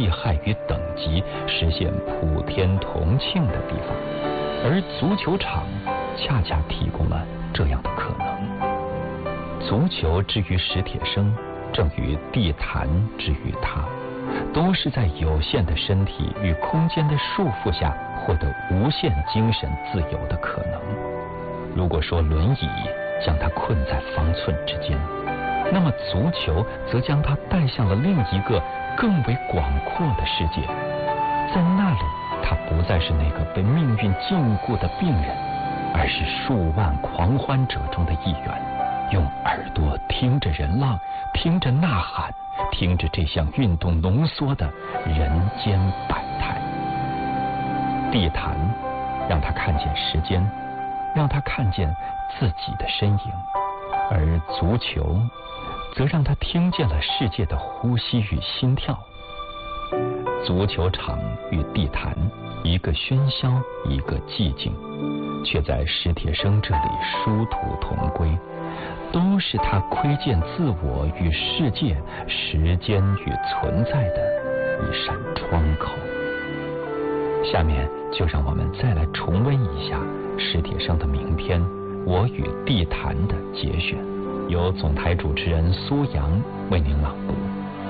利害与等级，实现普天同庆的地方。而足球场恰恰提供了这样的可能。足球之于史铁生，正与地坛之于他，都是在有限的身体与空间的束缚下获得无限精神自由的可能。如果说轮椅将他困在方寸之间，那么足球则将他带向了另一个更为广阔的世界。在那里，他不再是那个被命运禁锢的病人，而是数万狂欢者中的一员，用耳朵听着人浪，听着呐喊，听着这项运动浓缩的人间百态。地坛让他看见时间，让他看见自己的身影，而足球则让他听见了世界的呼吸与心跳。足球场与地坛，一个喧嚣，一个寂静，却在史铁生这里殊途同归，都是他窥见自我与世界、时间与存在的一扇窗口。下面就让我们再来重温一下史铁生的名篇《我与地坛》的节选，由总台主持人苏阳为您朗读。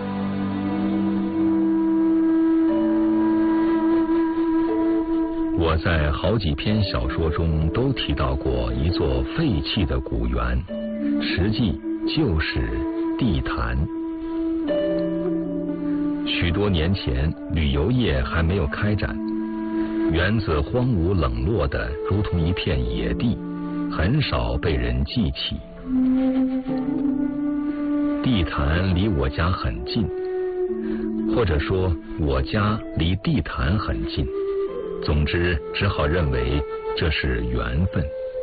我在好几篇小说中都提到过一座废弃的古园，实际就是地坛。许多年前，旅游业还没有开展，园子荒芜冷落的如同一片野地，很少被人记起。地坛离我家很近，或者说我家离地坛很近，总之只好认为这是缘分。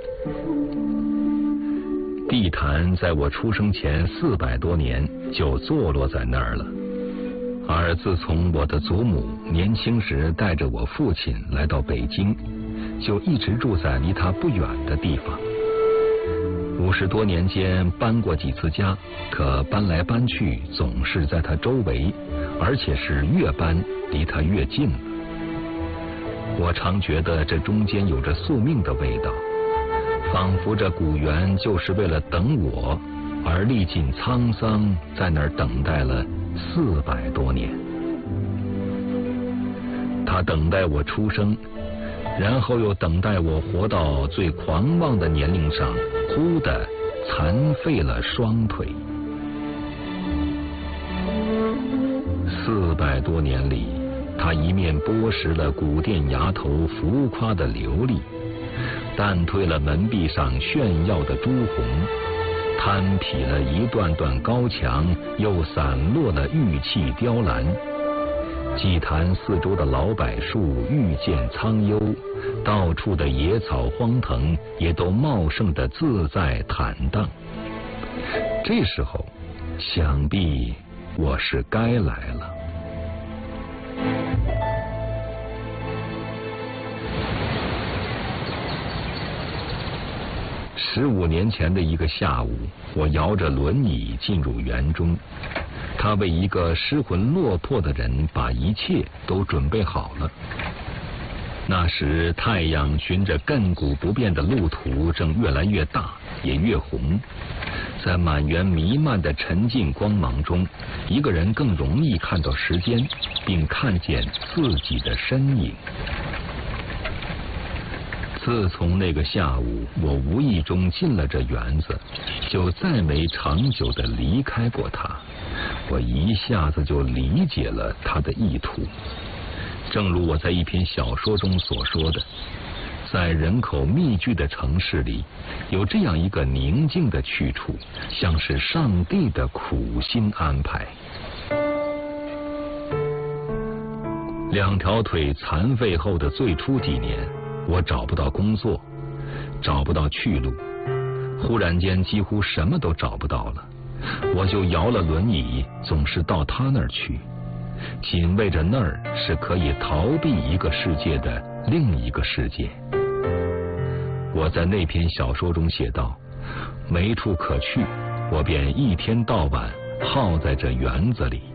地坛在我出生前400多年就坐落在那儿了，而自从我的祖母年轻时带着我父亲来到北京，就一直住在离他不远的地方。50多年间搬过几次家，可搬来搬去总是在他周围，而且是越搬离他越近了。我常觉得这中间有着宿命的味道，仿佛这古园就是为了等我而历尽沧桑，在那儿等待了400多年。他等待我出生，然后又等待我活到最狂妄的年龄上，忽地残废了双腿。400多年里，他一面剥蚀了古殿崖头浮夸的琉璃，淡褪了门壁上炫耀的朱红，摊劈了一段段高墙，又散落了玉砌雕栏。祭坛四周的老柏树愈见苍幽，到处的野草荒藤也都茂盛的自在坦荡。这时候，想必我是该来了。15年前的一个下午，我摇着轮椅进入园中，他为一个失魂落魄的人把一切都准备好了。那时太阳循着亘古不变的路途正越来越大，也越红，在满园弥漫的沉静光芒中，一个人更容易看到时间，并看见自己的身影。自从那个下午我无意中进了这园子，就再没长久地离开过它。我一下子就理解了他的意图。正如我在一篇小说中所说的，在人口密聚的城市里，有这样一个宁静的去处，像是上帝的苦心安排。2条腿残废后的最初几年，我找不到工作，找不到去路，忽然间几乎什么都找不到了。我就摇了轮椅，总是到他那儿去，仅为着那儿是可以逃避一个世界的另一个世界。我在那篇小说中写道，没处可去，我便一天到晚耗在这园子里。